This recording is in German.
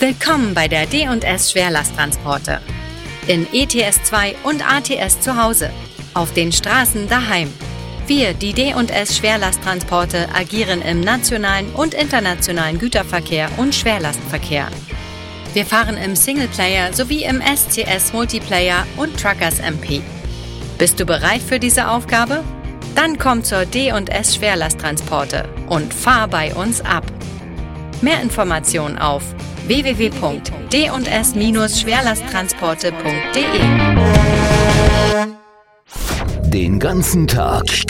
Willkommen bei der D&S Schwerlasttransporte. In ETS2 und ATS zu Hause. Auf den Straßen daheim. Wir, die D&S Schwerlasttransporte, agieren im nationalen und internationalen Güterverkehr und Schwerlastverkehr. Wir fahren im Singleplayer sowie im SCS Multiplayer und Truckers MP. Bist du bereit für diese Aufgabe? Dann komm zur D&S Schwerlasttransporte und fahr bei uns ab. Mehr Informationen auf www.d&s-schwerlasttransporte.de. Den ganzen Tag